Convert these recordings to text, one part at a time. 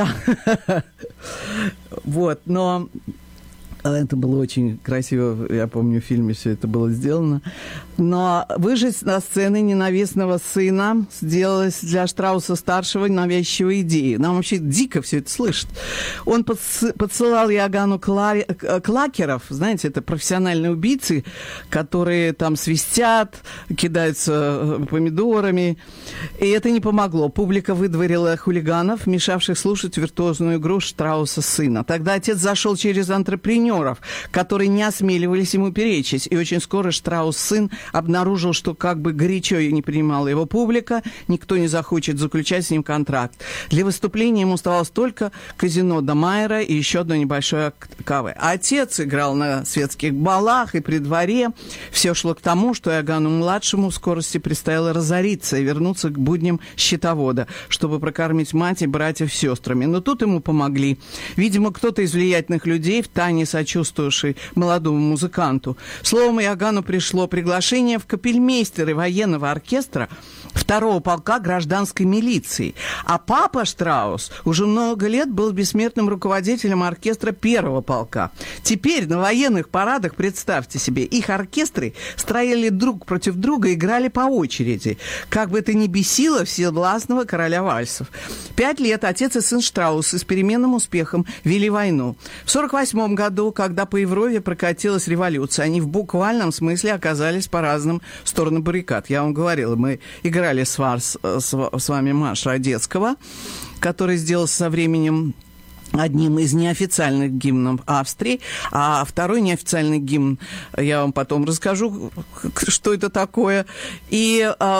Вот, но это было очень красиво, я помню, в фильме все это было сделано. Но выжить на сцене ненавистного сына сделалось для Штрауса-старшего навязчивой идеей. Нам вообще дико все это слышит. Он подсылал Иоганну клакеров, знаете, это профессиональные убийцы, которые там свистят, кидаются помидорами. И это не помогло. Публика выдворила хулиганов, мешавших слушать виртуозную игру Штрауса-сына. Тогда отец зашел через антрепренеров, которые не осмеливались ему перечить. И очень скоро Штраус-сын обнаружил, что как бы горячо не принимала его публика, никто не захочет заключать с ним контракт. Для выступления ему оставалось только казино до Майера и еще одно небольшое кафе. Отец играл на светских балах и при дворе. Все шло к тому, что Иоганну-младшему в скорости предстояло разориться и вернуться к будням счетовода, чтобы прокормить мать и братьев с сестрами. Но тут ему помогли. Видимо, кто-то из влиятельных людей, втайне сочувствовавший молодому музыканту. Словом, Иоганну пришло приглашение в капельмейстеры военного оркестра 2-го полка гражданской милиции. А папа Штраус уже много лет был бессмертным руководителем оркестра 1-го полка. Теперь на военных парадах, представьте себе, их оркестры стояли друг против друга, играли по очереди. Как бы это ни бесило всевластного короля вальсов. 5 лет отец и сын Штраусы с переменным успехом вели войну. В 1948 году, когда по Европе прокатилась революция, они в буквальном смысле оказались по разным сторонам баррикад. Я вам говорила, мы играли с вами марша Одесского, который сделался со временем одним из неофициальных гимнов Австрии, а второй неофициальный гимн, я вам потом расскажу, что это такое. И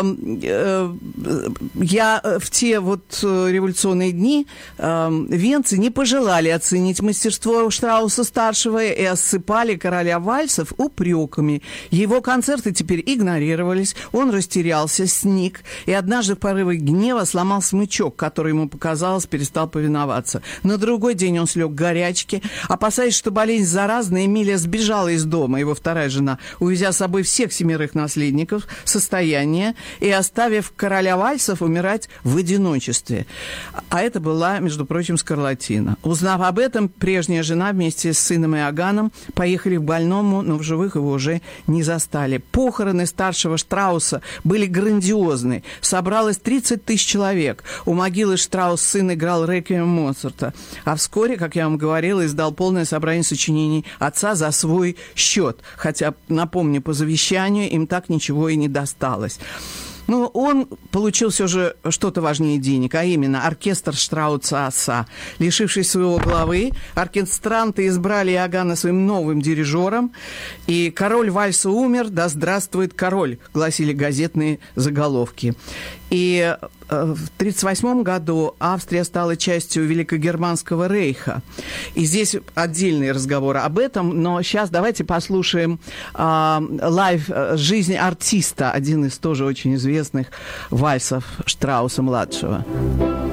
я в те вот революционные дни венцы не пожелали оценить мастерство Штрауса-старшего и осыпали короля вальсов упреками. Его концерты теперь игнорировались, он растерялся, сник, и однажды в порыве гнева сломал смычок, который ему показалось, перестал повиноваться. На другой день он слег в горячке. Опасаясь, что болезнь заразна, Эмилия сбежала из дома, его вторая жена, увезя с собой всех 7 наследников состояния и оставив короля вальсов умирать в одиночестве. А это была, между прочим, скарлатина. Узнав об этом, прежняя жена вместе с сыном Иоганном поехали к больному, но в живых его уже не застали. Похороны старшего Штрауса были грандиозны. Собралось 30 000 человек. У могилы Штраус сын играл реквием Моцарта. А вскоре, как я вам говорила, издал полное собрание сочинений отца за свой счет. Хотя, напомню, по завещанию им так ничего и не досталось. Но он получил все же что-то важнее денег, а именно оркестр Штрауса-Аса. Лишившись своего главы, оркестранты избрали Иоганна своим новым дирижером, и король вальса умер, да здравствует король, гласили газетные заголовки. И в 1938 году Австрия стала частью Великогерманского рейха. И здесь отдельный разговор об этом, но сейчас давайте послушаем лайв «Жизнь артиста», один из тоже очень известных вальсов Штрауса-младшего.